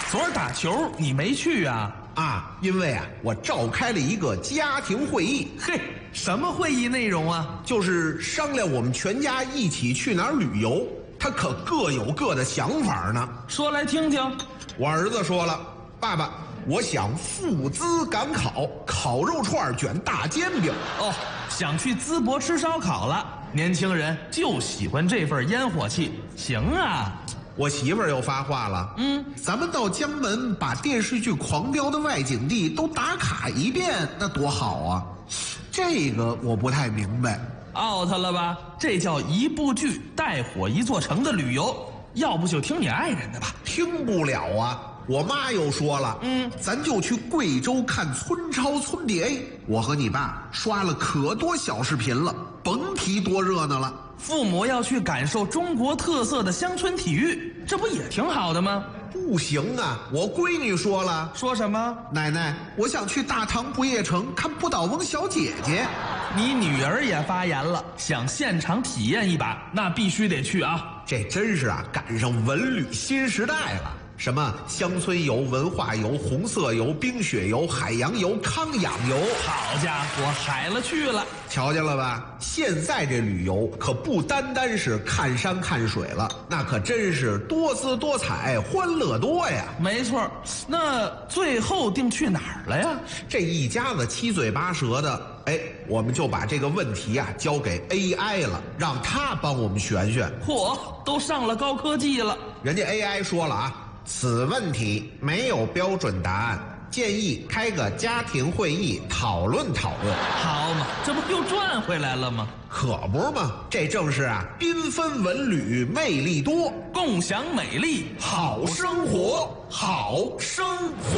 昨儿打球你没去啊？ 啊，因为我召开了一个家庭会议。 嘿，什么会议内容啊？ 就是商量我们全家一起去哪儿旅游，他可各有各的想法呢。 说来听听。 我儿子说了，爸爸，我想赴淄赶考，烤肉串卷大煎饼。 哦，想去淄博吃烧烤了。年轻人就喜欢这份烟火气。行啊。 我媳妇儿又发话了，咱们到江门把电视剧《狂飙》的外景地都打卡一遍，那多好啊！这个我不太明白。 out 了吧？这叫一部剧带火一座城的旅游，要不就听你爱人的吧。 听不了啊！我妈又说了，咱就去贵州看村超村蝶。我和你爸刷了可多小视频了，甭提多热闹了。 父母要去感受中国特色的乡村体育，这不也挺好的吗？ 不行啊！我闺女说了。 说什么？ 奶奶，我想去大唐不夜城看不倒翁小姐姐。 你女儿也发言了，想现场体验一把，那必须得去啊！ 这真是赶上文旅新时代了。什么乡村游、文化游、红色游、冰雪游、海洋游、康养游， 好家伙，海了去了！ 瞧见了吧？现在这旅游可不单单是看山看水了，那可真是多姿多彩、欢乐多呀！ 没错，那最后定去哪儿了呀？ 这一家子七嘴八舌的，我们就把这个问题交给 AI 了，让他帮我们选选。 嚯，都上了高科技了！ 人家 AI 说了此问题没有标准答案，建议开个家庭会议讨论讨论。 好嘛，这不又赚回来了吗？ 可不嘛，这正是缤纷文旅魅力多， 共享美丽， 好生活，好生活。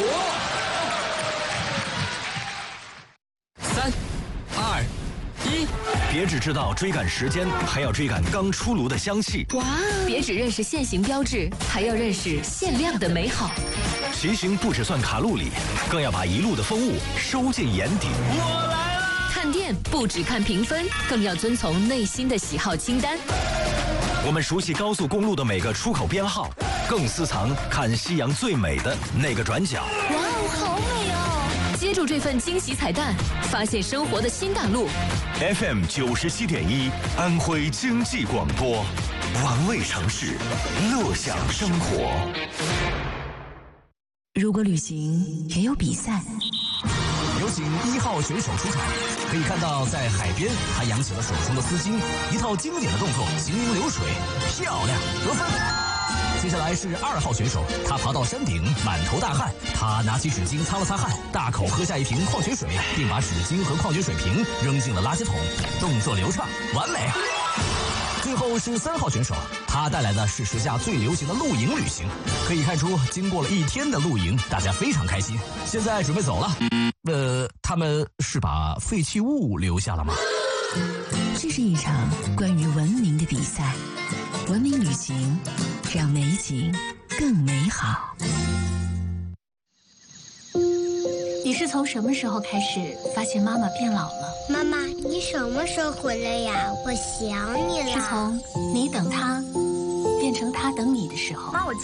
3、2、1，别只知道追赶时间，还要追赶刚出炉的香气。 哇！别只认识现行标志，还要认识限量的美好。 骑行不只算卡路里，更要把一路的风物收进眼底。 我来了！ 看店不只看评分，更要遵从内心的喜好清单。 我们熟悉高速公路的每个出口编号，更私藏看夕阳最美的那个转角。 哇哦，好美哦！接住这份惊喜彩蛋，发现生活的新大陆。 FM 97.1，安徽经济广播，玩味城市，乐享生活。 如果旅行也有比赛， 有请1号选手出场。可以看到，在海边，他扬起了手中的丝巾，一套经典的动作，行云流水，漂亮，得分。接下来是2号选手，他爬到山顶，满头大汗，他拿起纸巾擦了擦汗，大口喝下一瓶矿泉水，并把纸巾和矿泉水瓶扔进了垃圾桶，动作流畅，完美。最后是3号选手，他带来的是时下最流行的露营旅行。可以看出，经过了1天的露营，大家非常开心。现在准备走了。他们是把废弃物留下了吗？ 这是一场关于文明的比赛，文明旅行让美景更美好。 你是从什么时候开始发现妈妈变老了？ 妈妈，你什么时候回来呀？我想你了。 是从你等她变成她等你的时候。 妈，我